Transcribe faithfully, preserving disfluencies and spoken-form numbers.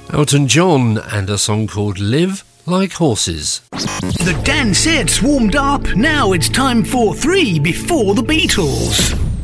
Elton John and a song called Live Like Horses. The Dan Sets warmed up. Now it's time for Three Before the Beatles.